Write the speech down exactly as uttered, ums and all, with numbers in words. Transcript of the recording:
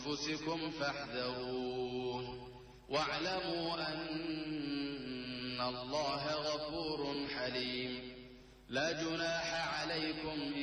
أنفسكم فاحذروه واعلموا أن الله غفور حليم. لا جناح عليكم